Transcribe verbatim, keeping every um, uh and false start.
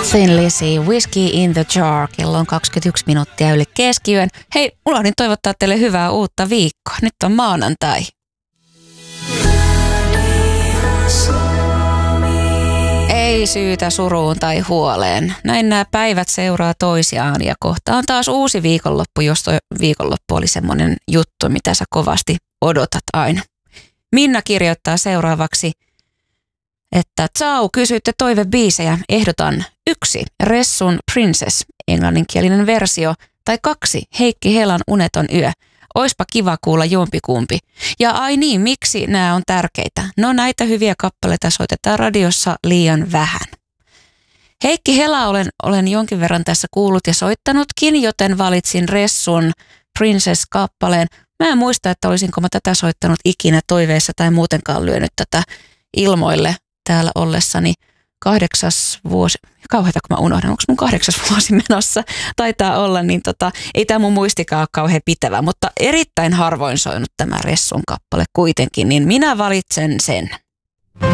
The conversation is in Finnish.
Thin Lizzy, Whiskey in the Jar. Kello on kaksikymmentäyksi minuuttia yli keskiyön. Hei, unohdin toivottaa teille hyvää uutta viikkoa. Nyt on maanantai. Ei syytä suruun tai huoleen. Näin nämä päivät seuraa toisiaan ja kohta on taas uusi viikonloppu, jos toi viikonloppu oli semmoinen juttu, mitä sä kovasti odotat aina. Minna kirjoittaa seuraavaksi, että Ciao, kysyitte toivebiisejä. Ehdotan yksi, Ressun Princess, englanninkielinen versio, tai kaksi, Heikki Helan Uneton yö. Oispa kiva kuulla jompikumpi. Ja ai niin, miksi nämä on tärkeitä? No näitä hyviä kappaleita soitetaan radiossa liian vähän. Heikki Hela olen, olen jonkin verran tässä kuullut ja soittanutkin, joten valitsin Ressun Princess-kappaleen. Mä en muista, että olisinko mä tätä soittanut ikinä toiveessa tai muutenkaan lyönyt tätä ilmoille täällä ollessani kahdeksas vuosi, kauheata kun mä unohdan, onko mun kahdeksas vuosi menossa, taitaa olla, niin tota, ei tämä mun muistikaan ole kauhean pitävä, mutta erittäin harvoin soinut tämä Ressun kappale kuitenkin, niin minä valitsen sen.